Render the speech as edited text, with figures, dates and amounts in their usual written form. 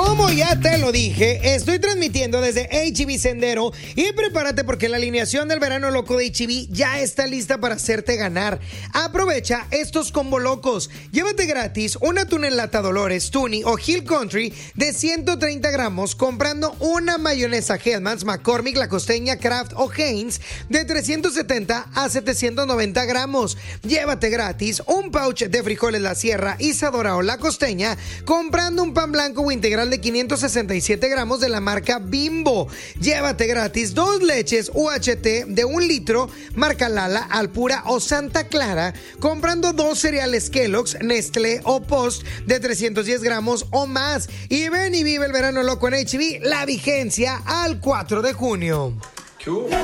Como ya te lo dije, estoy transmitiendo desde H-E-B Sendero y prepárate porque la alineación del verano loco de H-E-B ya está lista para hacerte ganar. Aprovecha estos combo locos. Llévate gratis una tuna en lata Dolores, Tuni o Hill Country de 130 gramos comprando una mayonesa Hellmann's, McCormick, La Costeña, Kraft o Heinz de 370 a 790 gramos. Llévate gratis un pouch de frijoles La Sierra, Isadora o La Costeña comprando un pan blanco o integral de 567 gramos de la marca Bimbo. Llévate gratis 2 leches UHT de 1 litro marca Lala, Alpura o Santa Clara comprando 2 cereales Kellogg's, Nestlé o Post de 310 gramos o más. Y ven y vive el verano loco en H-E-B, la vigencia al 4 de junio.